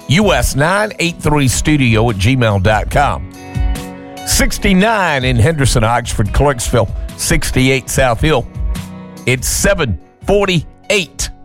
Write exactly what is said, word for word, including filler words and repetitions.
U S nine eight three studio at gmail dot com. sixty-nine in Henderson, Oxford, Clarksville, sixty-eight South Hill. It's seven forty-eight.